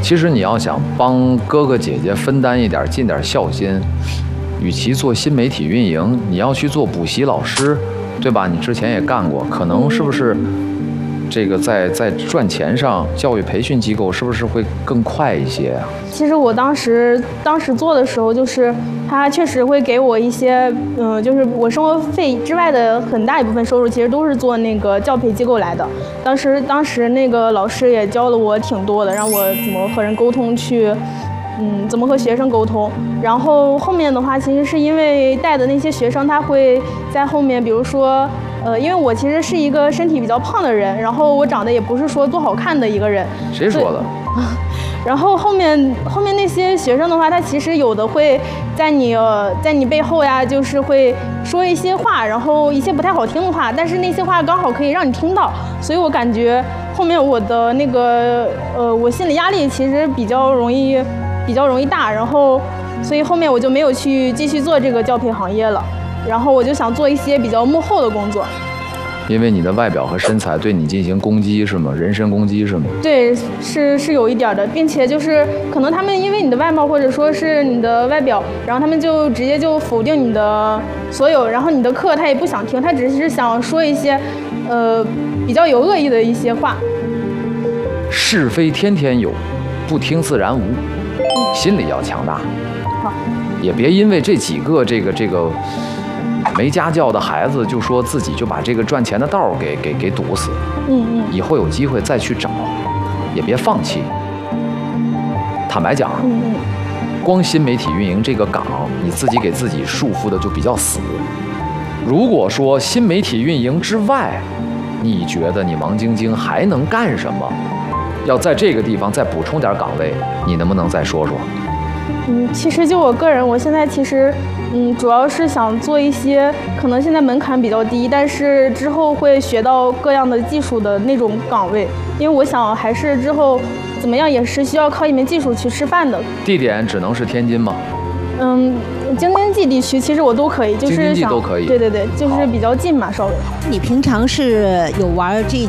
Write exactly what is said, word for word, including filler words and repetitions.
其实你要想帮哥哥姐姐分担一点，尽点孝心，与其做新媒体运营，你要去做补习老师，对吧？你之前也干过，可能是不是这个在在赚钱上，教育培训机构是不是会更快一些啊？ 其实我当时当时做的时候，就是他确实会给我一些，嗯、呃，就是我生活费之外的很大一部分收入，其实都是做那个教培机构来的。当时当时那个老师也教了我挺多的，让我怎么和人沟通去。嗯，怎么和学生沟通？然后后面的话，其实是因为带的那些学生，他会在后面，比如说，呃，因为我其实是一个身体比较胖的人，然后我长得也不是说多好看的一个人。 谁说的？ 然后后面后面那些学生的话，他其实有的会在你呃在你背后呀，就是会说一些话，然后一些不太好听的话，但是那些话刚好可以让你听到，所以我感觉后面我的那个呃，我心理压力其实比较容易。比较容易大，然后所以后面我就没有去继续做这个教培行业了，然后我就想做一些比较幕后的工作。 因为你的外表和身材对你进行攻击是吗？人身攻击是吗？ 对，是是有一点的，并且就是可能他们因为你的外貌或者说是你的外表，然后他们就直接就否定你的所有，然后你的课他也不想听，他只是想说一些呃比较有恶意的一些话。 是非天天有，不听自然无。心理要强大， 好， 也别因为这几个这个这个没家教的孩子，就说自己就把这个赚钱的道儿给给给堵死。 嗯嗯。 以后有机会再去找，也别放弃。坦白讲， 嗯嗯， 光新媒体运营这个岗，你自己给自己束缚的就比较死。如果说新媒体运营之外，你觉得你王晶晶还能干什么？要在这个地方再补充点岗位，你能不能再说说？ 嗯，其实就我个人，我现在其实，嗯，主要是想做一些可能现在门槛比较低，但是之后会学到各样的技术的那种岗位，因为我想还是之后怎么样也是需要靠一门技术去吃饭的。 地点只能是天津吗？ 嗯，京津冀地区其实我都可以，就是想京津冀都可以。 对对对，就是比较近嘛，稍微。 你平常是有玩这